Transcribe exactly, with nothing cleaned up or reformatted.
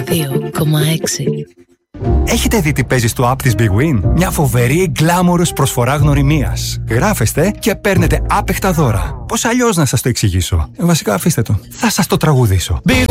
δύο κόμμα έξι. Έχετε δει τι παίζει στο app της Big Win? Μια φοβερή γκλάμορος προσφορά γνωριμίας. Γράφεστε και παίρνετε άπεχτα δώρα. Πώς αλλιώς να σας το εξηγήσω? Βασικά αφήστε το. Θα σας το τραγουδήσω.